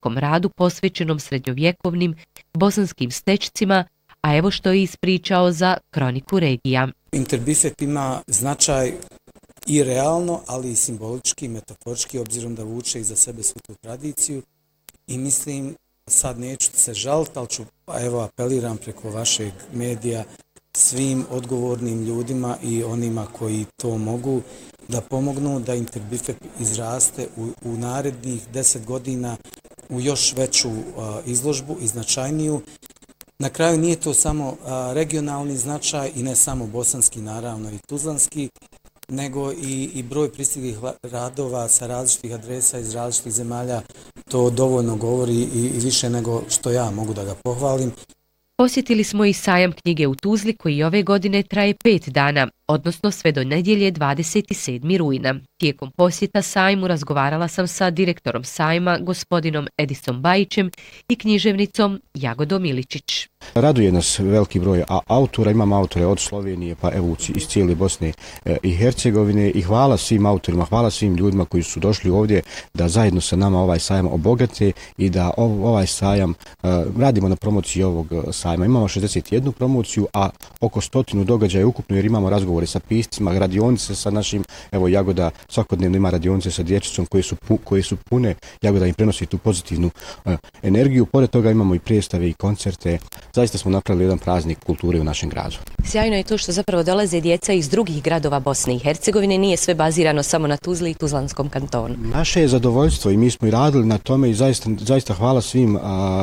muzeološkom radu posvećenom srednjovjekovnim bosanskim stečcima, a evo što je ispričao za Kroniku regija. Interbifep ima značaj i realno, ali i simbolički, metaforički, obzirom da vuče iza sebe svu tu tradiciju. I mislim, sad neću se žaliti, ali ću, apeliram preko vašeg medija svim odgovornim ljudima i onima koji to mogu da pomognu da Interbifep izraste u narednih 10 godina u još veću izložbu i značajniju. Na kraju nije to samo regionalni značaj i ne samo bosanski, naravno i tuzlanski, nego i broj pristiglih radova sa različitih adresa iz različitih zemalja. To dovoljno govori i više nego što ja mogu da ga pohvalim. Posjetili smo i sajam knjige u Tuzli koji ove godine traje 5 dana, odnosno sve do nedjelje 27. rujna. Tijekom posjeta sajmu razgovarala sam sa direktorom sajma, gospodinom Edisom Bajićem i književnicom Jagodom Miličić. Raduje nas veliki broj autora, imamo autore od Slovenije pa evo iz cijele Bosne i Hercegovine i hvala svim autorima, hvala svim ljudima koji su došli ovdje da zajedno sa nama ovaj sajam obogate i da ovaj sajam radimo na promociji ovog sajma. Imamo 61 promociju, a oko 100 događaja ukupno jer imamo razgovore sa piscima, radionice sa našim, evo Jagoda svakodnevno ima radionice sa dječicom koje su pune, Jagoda im prenosi tu pozitivnu energiju, pored toga imamo i predstave i koncerte. Zaista smo napravili jedan praznik kulture u našem gradu. Sjajno je to što zapravo dolaze djeca iz drugih gradova Bosne i Hercegovine, nije sve bazirano samo na Tuzli i Tuzlanskom kantonu. Naše je zadovoljstvo i mi smo i radili na tome i zaista hvala svim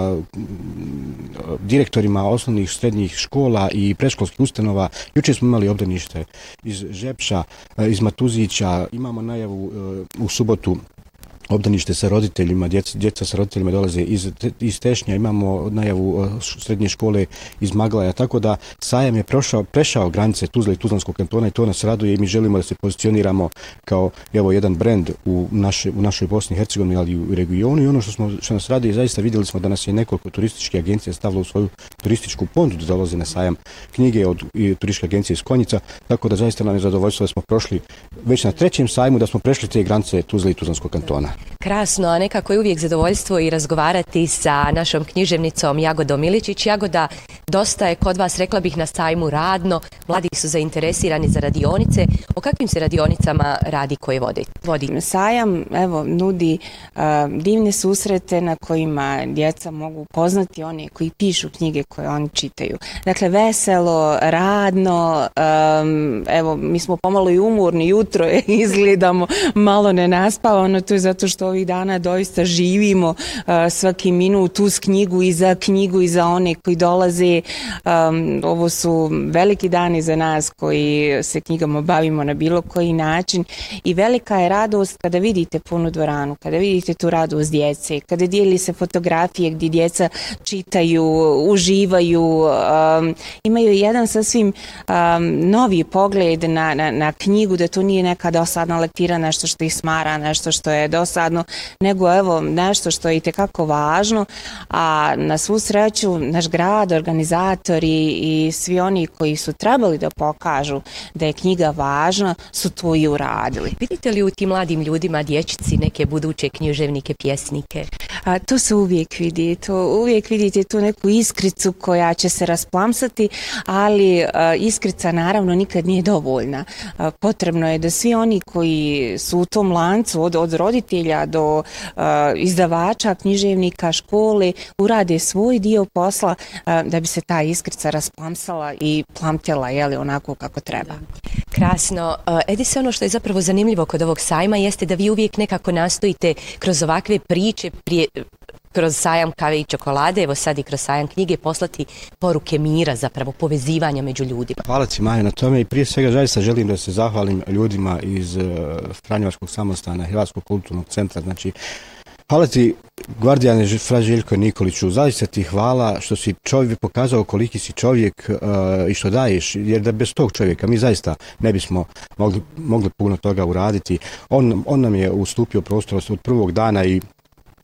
direktorima osnovnih, srednjih škola i predškolskih ustanova. Jučer smo imali obdanište iz Žepša, iz Matuzića, imamo najavu u subotu obdanište sa roditeljima, djeca sa roditeljima dolaze iz Tešnja, imamo najavu srednje škole iz Maglaja, tako da sajam je prešao granice Tuzle i Tuzlanskog kantona i to nas raduje i mi želimo da se pozicioniramo kao jedan brend u našoj Bosni i Hercegovini, ali i u regionu i ono što nas raduje, zaista vidjeli smo da nas je nekoliko turističkih agencija stavilo u svoju turističku ponudu da dolaze na sajam knjige od turističke agencije iz Konjica, tako da zaista nam je zadovoljstvo da smo prošli već na 3. sajmu, da smo prešli te granice Tuzle i Tuzlanskog kantona. Krasno, a nekako je uvijek zadovoljstvo i razgovarati sa našom književnicom Jagodom Miličić. Jagoda, dosta je kod vas, rekla bih, na sajmu radno, mladi su zainteresirani za radionice. O kakvim se radionicama radi koje vodi? Sajam, nudi divne susrete na kojima djeca mogu poznati one koji pišu knjige koje oni čitaju. Dakle, veselo, radno, mi smo pomalo i umorni, jutro izgledamo malo nenaspavano, to je zato što ovih dana doista živimo svaki minut uz knjigu i za one koji dolaze. Ovo su veliki dani za nas koji se knjigama bavimo na bilo koji način i velika je radost kada vidite punu dvoranu, kada vidite tu radost djece, kada dijeli se fotografije gdje djeca čitaju, uživaju, imaju jedan sasvim novi pogled na knjigu, da to nije neka dosadna lektira, nešto što ih smara, nešto što je dosadno, nego nešto što je itekako važno, a na svu sreću naš grad, organizatori i svi oni koji su trebali da pokažu da je knjiga važna, su to i uradili. Vidite li u tim mladim ljudima, dječici, neke buduće književnike, pjesnike? To se uvijek vidi, uvijek vidite tu neku iskricu koja će se rasplamsati, ali iskrica naravno nikad nije dovoljna. Potrebno je da svi oni koji su u tom lancu od roditelja do izdavača, književnika, škole urade svoj dio posla da bi se ta iskrica rasplamsala i plamtjela onako kako treba. Krasno. Edise, ono što je zapravo zanimljivo kod ovog sajma jeste da vi uvijek nekako nastojite kroz ovakve priče, kroz sajam kave i čokolade, evo sad i kroz sajam knjige, poslati poruke mira, zapravo povezivanja među ljudima. Hvala ti, Maja, na tome i prije svega zaista želim da se zahvalim ljudima iz Franjevačkog samostana, Hrvatskog kulturnog centra, hvala ti, Gvardijane fra Željko Nikoliću, zaista ti hvala što si pokazao koliki si čovjek i što daješ, jer da bez tog čovjeka mi zaista ne bismo mogli puno toga uraditi. On nam je ustupio prostor od prvog dana i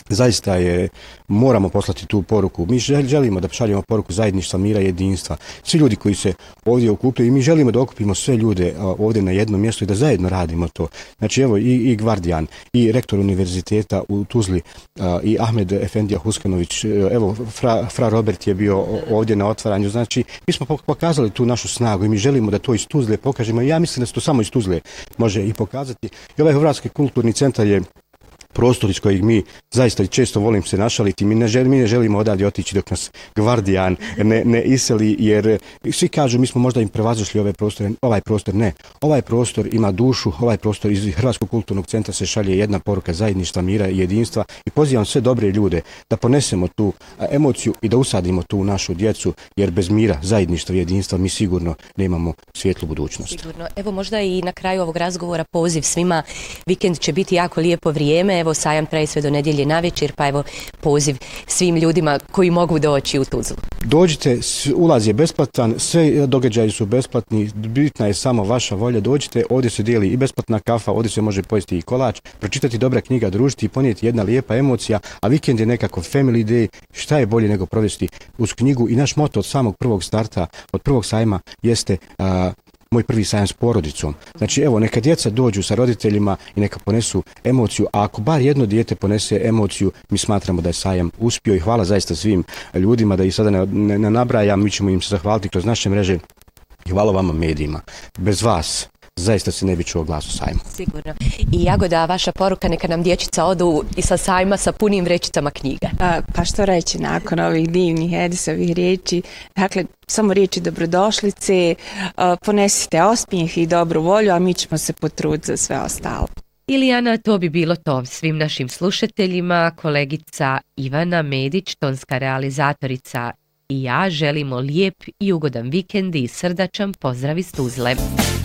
zaista moramo poslati tu poruku. Mi želimo da šaljemo poruku zajedništva, mira i jedinstva. Svi ljudi koji se ovdje okupljaju i mi želimo da okupimo sve ljude ovdje na jednom mjestu i da zajedno radimo to. Znači evo i Gvardijan, i rektor univerziteta u Tuzli, i Ahmed Efendija Huskanović, evo Fra Robert je bio ovdje na otvaranju. Znači mi smo pokazali tu našu snagu i mi želimo da to iz Tuzle pokažemo. I ja mislim da se to samo iz Tuzle može i pokazati. I ovaj Hrvatski kulturni centar je prostor iz kojeg mi zaista često volim se našaliti. Mi ne želimo odavdje otići dok nas Gvardijan ne iseli, jer svi kažu mi smo možda im prevazišli ovaj prostor. Ne, ovaj prostor ima dušu, ovaj prostor iz Hrvatskog kulturnog centra se šalje jedna poruka zajedništva, mira i jedinstva i pozivam sve dobre ljude da ponesemo tu emociju i da usadimo tu našu djecu, jer bez mira, zajedništva i jedinstva mi sigurno nemamo svijetlu budućnost. Sigurno. Evo možda i na kraju ovog razgovora poziv svima, vikend će biti jako lijepo vrijeme. Evo sajam traje sve do nedjelje navečer, pa evo poziv svim ljudima koji mogu doći u Tuzlu. Dođite, ulaz je besplatan, sve događaji su besplatni, bitna je samo vaša volja, dođite, ovdje se dijeli i besplatna kafa, ovdje se može pojesti i kolač, pročitati dobra knjiga, družiti i ponijeti jedna lijepa emocija, a vikend je nekako family day, šta je bolje nego provesti uz knjigu i naš moto od samog prvog starta, od prvog sajma jeste moj prvi sajam s porodicom. Znači evo, neka djeca dođu sa roditeljima i neka ponesu emociju, a ako bar jedno dijete ponese emociju, mi smatramo da je sajam uspio i hvala zaista svim ljudima, da ih sada ne nabrajam, mi ćemo im se zahvaliti kroz naše mreže i hvala vama medijima. Bez vas zaista se ne bi čuo glas u sajmu. Sigurno. I Jagoda, vaša poruka, neka nam dječica odu i sa sajma sa punim vrećicama knjiga. Pa što reći nakon ovih divnih Edisovih riječi, dakle, samo riječi dobrodošlice, ponesite osmijeh i dobru volju, a mi ćemo se potruditi za sve ostalo. Ilijana, to bi bilo to. Svim našim slušateljima, kolegica Ivana Medić, tonska realizatorica i ja želimo lijep i ugodan vikend i srdačan pozdrav iz Tuzle.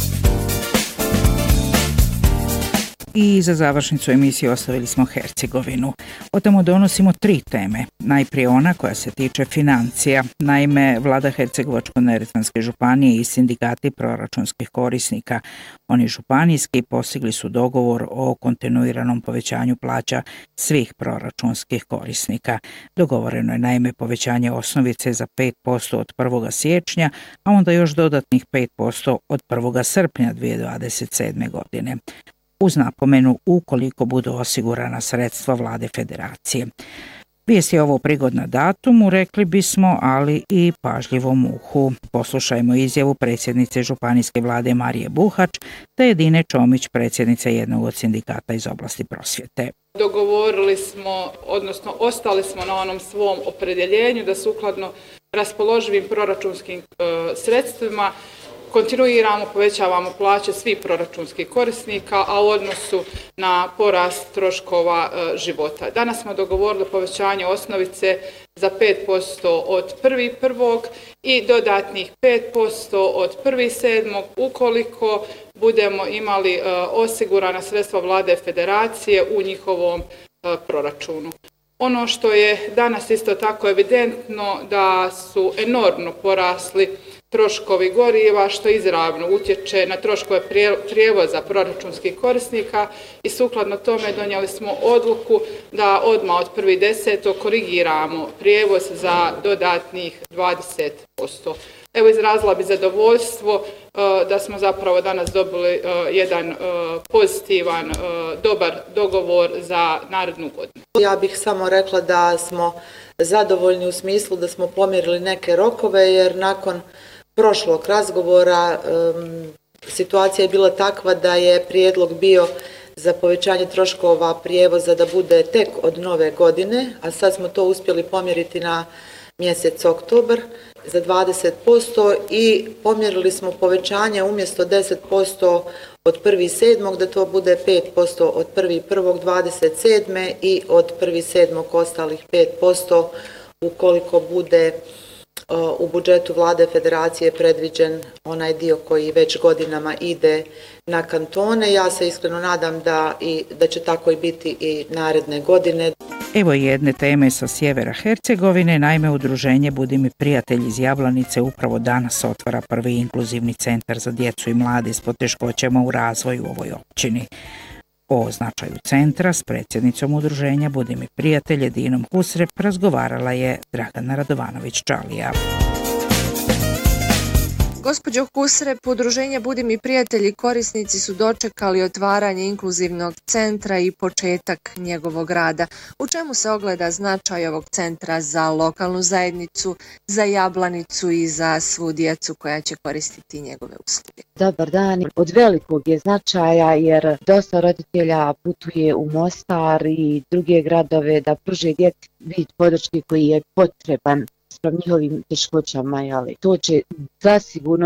I za završnicu emisije ostavili smo Hercegovinu. O tamo donosimo 3 teme. Najprije ona koja se tiče financija. Naime, vlada Hercegovačko-neretvanske županije i sindikati proračunskih korisnika, oni županijski, postigli su dogovor o kontinuiranom povećanju plaća svih proračunskih korisnika. Dogovoreno je naime povećanje osnovice za 5% od 1. siječnja, a onda još dodatnih 5% od 1. srpnja 2027. godine. Uz napomenu ukoliko budu osigurana sredstva vlade federacije. Vijest je ovo prigodna datumu, rekli bismo, ali i pažljivom uhu. Poslušajmo izjavu predsjednice županijske vlade Marije Buhač te Edine Čomić, predsjednice jednog od sindikata iz oblasti prosvjete. Dogovorili smo, odnosno ostali smo na onom svom opredjeljenju da sukladno raspoloživim proračunskim sredstvima kontinuiramo, povećavamo plaće svih proračunskih korisnika, a u odnosu na porast troškova života. Danas smo dogovorili povećanje osnovice za 5% od 1.1. i dodatnih 5% od 1.7. ukoliko budemo imali osigurana sredstva vlade federacije u njihovom proračunu. Ono što je danas isto tako evidentno da su enormno porasli troškovi goriva, što izravno utječe na troškove prijevoza proračunskih korisnika i sukladno tome donijeli smo odluku da odmah od 1.10. korigiramo prijevoz za dodatnih 20%. Evo, izrazila bi zadovoljstvo da smo zapravo danas dobili jedan pozitivan, dobar dogovor za narednu godinu. Ja bih samo rekla da smo zadovoljni u smislu da smo pomjerili neke rokove, jer nakon prošlog razgovora situacija je bila takva da je prijedlog bio za povećanje troškova prijevoza da bude tek od nove godine, a sad smo to uspjeli pomjeriti na mjesec oktobar za 20% i pomjerili smo povećanje umjesto 10% od 1.7. da to bude 5% od 1.1.27. i od 1.7. ostalih 5% ukoliko bude u budžetu vlade federacije predviđen onaj dio koji već godinama ide na kantone. Ja se iskreno nadam da će tako i biti i naredne godine. Evo jedne teme sa sjevera Hercegovine. Naime, udruženje Budi mi prijatelj iz Jablanice upravo danas otvara prvi inkluzivni centar za djecu i mlade s poteškoćama u razvoju u ovoj općini. O značaju centra s predsjednicom udruženja Budi mi prijatelj Edinom Husrep razgovarala je Dragana Radovanović-Čalija. Gospođo Husrep, udruženje Budi mi prijatelji korisnici su dočekali otvaranje inkluzivnog centra i početak njegovog rada. U čemu se ogleda značaj ovog centra za lokalnu zajednicu, za Jablanicu i za svu djecu koja će koristiti njegove usluge? Dobar dan. Od velikog je značaja jer dosta roditelja putuje u Mostar i druge gradove da pruže djeci vid podrške koji je potreban sprem njihovim teškoćama, ali to će zasigurno